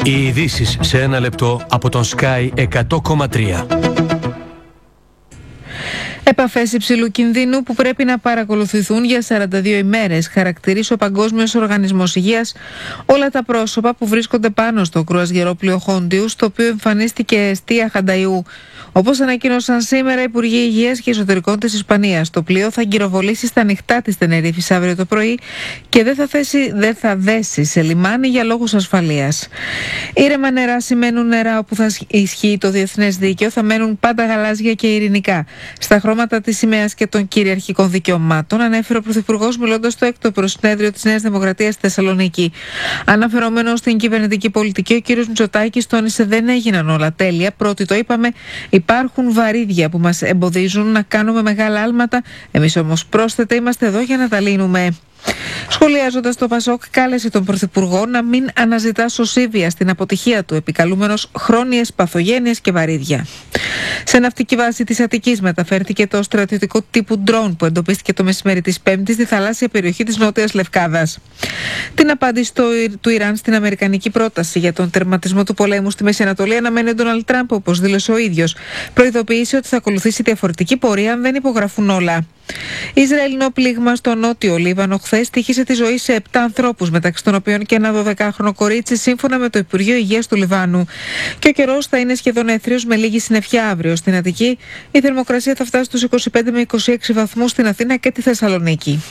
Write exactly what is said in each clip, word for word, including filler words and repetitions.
Οι ειδήσεις σε ένα λεπτό από τον Sky εκατό κόμμα τρία. Επαφές υψηλού κινδύνου που πρέπει να παρακολουθηθούν για σαράντα δύο ημέρες, χαρακτηρίζει ο Παγκόσμιος Οργανισμός Υγείας όλα τα πρόσωπα που βρίσκονται πάνω στο κρουαζιερόπλοιο Χόντιου, στο οποίο εμφανίστηκε αιστεία Χανταϊού. Όπως ανακοίνωσαν σήμερα οι Υπουργοί Υγείας και Εσωτερικών της Ισπανίας, το πλοίο θα γυροβολήσει στα ανοιχτά της Τενερίφης αύριο το πρωί και δεν θα, θέσει, δεν θα δέσει σε λιμάνι για λόγους ασφαλείας. Ήρεμα νερά σημαίνουν νερά όπου θα ισχύει το διεθνές δίκαιο, θα μένουν πάντα γαλάζια και ειρηνικά. Στα χρώματα της σημαίας και των κυριαρχικών δικαιωμάτων, ανέφερε ο Πρωθυπουργός μιλώντας στο έκτο προσυνέδριο της Νέας Δημοκρατίας στη Θεσσαλονίκη. Αναφερόμενος στην κυβερνητική πολιτική, ο κ. Μητσοτάκης τόνισε: δεν έγιναν όλα τέλεια. Πρώτοι το είπαμε, υπάρχουν βαρύδια που μας εμποδίζουν να κάνουμε μεγάλα άλματα. Εμείς όμως, πρόσθετα, είμαστε εδώ για να τα λύνουμε. Σχολιάζοντας, το Πασόκ κάλεσε τον Πρωθυπουργό να μην αναζητά σωσίβια στην αποτυχία του, επικαλούμενος χρόνιες παθογένειες και βαρύδια. Σε ναυτική βάση της Αττικής μεταφέρθηκε το στρατιωτικό τύπου ντρόουν που εντοπίστηκε το μεσημέρι της Πέμπτης στη θαλάσσια περιοχή της Νότιας Λευκάδας. Την απάντηση το, του Ιράν στην αμερικανική πρόταση για τον τερματισμό του πολέμου στη Μέση Ανατολή αναμένει ο Ντόναλντ Τραμπ, όπως δήλωσε ο ίδιος. Προειδοποίησε ότι θα ακολουθήσει διαφορετική πορεία αν δεν υπογραφούν όλα. Ισραηλινό πλήγμα στο νότιο Λίβανο χθες τύχησε τη ζωή σε επτά ανθρώπους, μεταξύ των οποίων και ένα δωδεκάχρονο κορίτσι, σύμφωνα με το Υπουργείο Υγείας του Λιβάνου. Και ο καιρός θα είναι σχεδόν έθριος με λίγη συννεφιά αύριο στην Αττική. Η θερμοκρασία θα φτάσει στους είκοσι πέντε με είκοσι έξι βαθμούς στην Αθήνα και τη Θεσσαλονίκη.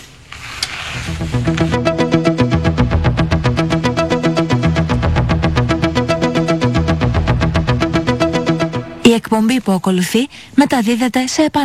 Η εκπομπή που ακολουθεί μεταδίδεται σε επανάληψη.